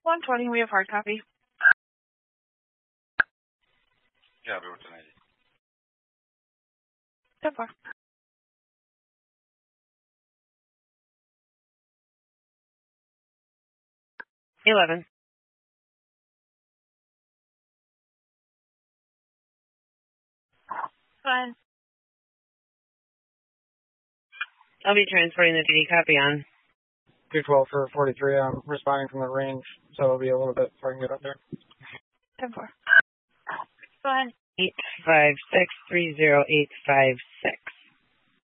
120, we have hard copy. Yeah, we were tonight. 10-4. Fine. I'll be transporting the DD. Copy on. 212 for 43. I'm responding from the range, so it'll be a little bit before I can get up there. 10-4. Go ahead. 856-30856.